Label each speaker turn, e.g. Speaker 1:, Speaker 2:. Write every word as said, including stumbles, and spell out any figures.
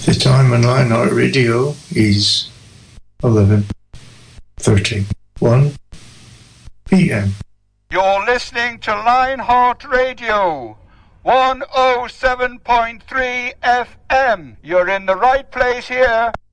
Speaker 1: The time on Lionheart Radio is eleven thirty-one p m.
Speaker 2: You're listening to Lionheart Radio, one oh seven point three F M. You're in the right place here.